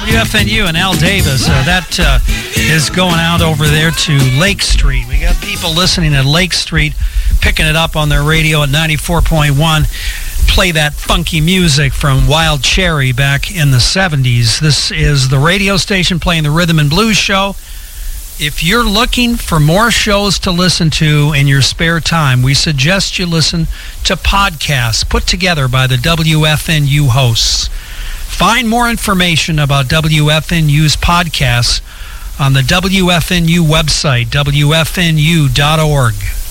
WFNU and Al Davis. That is going out over there to Lake Street. We got people listening at Lake Street, picking it up on their radio at 94.1. Play that funky music from Wild Cherry back in the 70s. This is the radio station playing the Rhythm and Blues show. If you're looking for more shows to listen to in your spare time, we suggest you listen to podcasts put together by the WFNU hosts. Find more information about WFNU's podcasts on the WFNU website, WFNU.org.